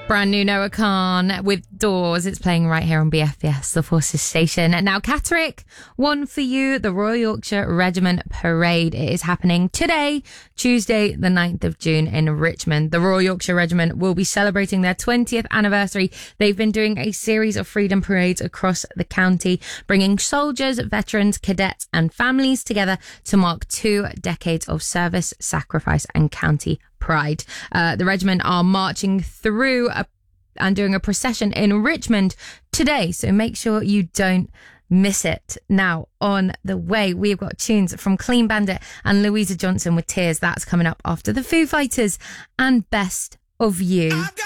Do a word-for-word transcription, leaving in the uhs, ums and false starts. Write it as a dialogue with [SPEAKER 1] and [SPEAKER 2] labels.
[SPEAKER 1] Brand new Noah Khan with Doors. It's playing right here on B F B S, the Forces Station. And now, Catterick, one for you, the Royal Yorkshire Regiment Parade. It is happening today, Tuesday, the ninth of June in Richmond. The Royal Yorkshire Regiment will be celebrating their twentieth anniversary. They've been doing a series of freedom parades across the county, bringing soldiers, veterans, cadets and families together to mark two decades of service, sacrifice and county pride. Uh, the regiment are marching through a, and doing a procession in Richmond today, so make sure you don't miss it. Now, on the way, we've got tunes from Clean Bandit and Louisa Johnson with Tears. That's coming up after the Foo Fighters and Best of You.